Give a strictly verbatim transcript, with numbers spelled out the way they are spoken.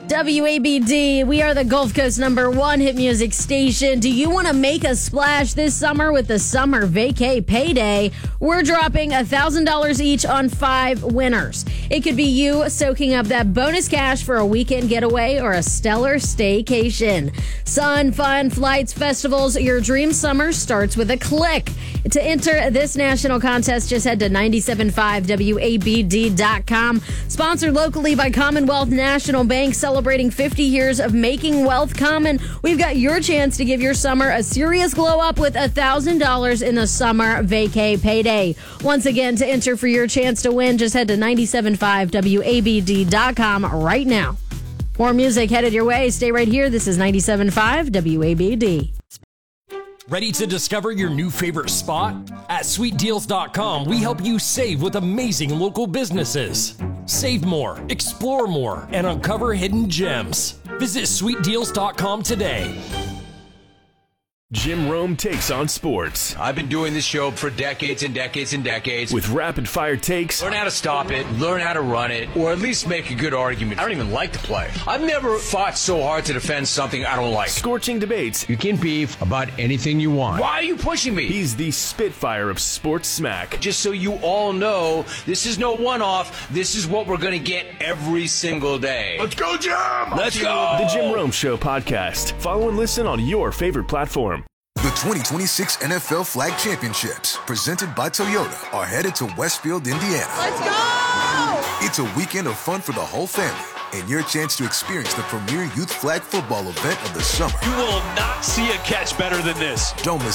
W A B D, we are the Gulf Coast number one hit music station. Do you want to make a splash this summer with the Summer Vacay Payday? We're dropping one thousand dollars each on five winners. It could be you soaking up that bonus cash for a weekend getaway or a stellar staycation. Sun, fun, flights, festivals, your dream summer starts with a click. To enter this national contest, just head to nine seven five W A B D dot com. Sponsored locally by Commonwealth National Bank, celebrating fifty years of making wealth common. We've got your chance to give your summer a serious glow up with one thousand dollars in the Summer Vacay Payday. Once again, to enter for your chance to win, just head to nine seven five W A B D dot com right now. More music headed your way. Stay right here. This is nine seven five W A B D. Ready to discover your new favorite spot? At sweet deals dot com, we help you save with amazing local businesses. Save more, explore more, and uncover hidden gems. Visit sweet deals dot com today. Jim Rome takes on sports. I've been doing this show for decades and decades and decades. With rapid-fire takes. Learn how to stop it, learn how to run it, or at least make a good argument. I don't even like to play. I've never fought so hard to defend something I don't like. Scorching debates. You can beef about anything you want. Why are you pushing me? He's the Spitfire of sports smack. Just so you all know, this is no one-off. This is what we're going to get every single day. Let's go, Jim! Let's go! The Jim Rome Show podcast. Follow and listen on your favorite platform. The twenty twenty-six N F L Flag Championships, presented by Toyota, are headed to Westfield, Indiana. Let's go! It's a weekend of fun for the whole family and your chance to experience the premier youth flag football event of the summer. You will not see a catch better than this. Don't miss